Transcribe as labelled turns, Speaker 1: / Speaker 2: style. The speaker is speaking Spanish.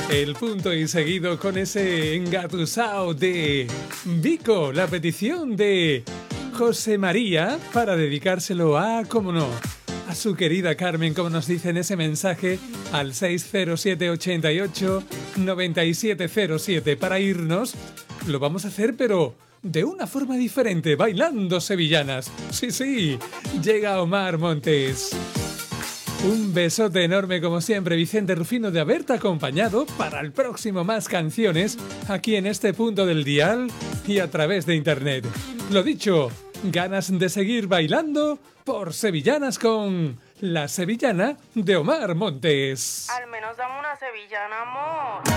Speaker 1: El punto y seguido con ese engatusao de Vico, la petición de José María para dedicárselo a, cómo no, a su querida Carmen, como nos dice en ese mensaje al 60788-9707. Para irnos, lo vamos a hacer, pero de una forma diferente, bailando sevillanas. Sí, sí, llega Omar Montes. Un besote enorme como siempre, Vicente Rufino, de haberte acompañado. Para el próximo más canciones aquí en este punto del dial y a través de internet. Lo dicho, ganas de seguir bailando por Sevillanas con La Sevillana de Omar Montes.
Speaker 2: Al menos dame una sevillana, amor.